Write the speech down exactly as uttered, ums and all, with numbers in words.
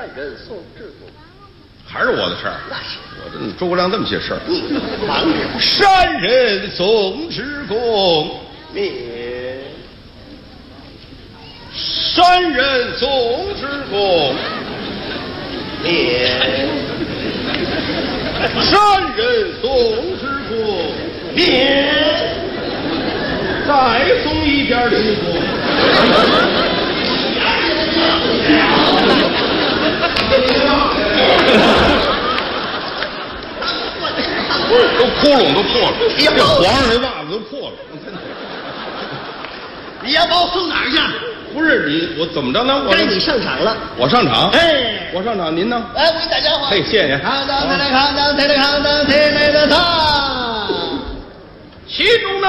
人送制度。 还是我的事儿？ 那是我这诸葛亮这么些事儿。 你忙着。 山人送之公， 灭。 山人送之公， 灭。 山人送之公， 灭。 再送一点之公。不是，都窟窿都破了，这皇上这袜子都破了。 你要把我送哪儿去？ 不是你，我怎么着呢？我该你上场了。 我上场。 哎， 我上场，您呢？ 哎，我给大家好。 嘿，谢谢。 康当，来来康当，来来康当，来来的唱。 其中呢。